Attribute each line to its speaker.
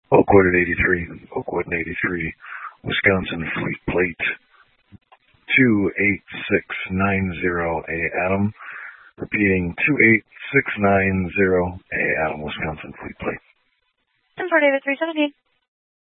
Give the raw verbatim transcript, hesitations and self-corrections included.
Speaker 1: Oakwood at eighty-three, Oakwood at eighty-three, Wisconsin Fleet Plate two eight six nine zero A Adam. Repeating, two eight six nine zero A Adam, Wisconsin Fleet Plate.
Speaker 2: ten four David three seventeen.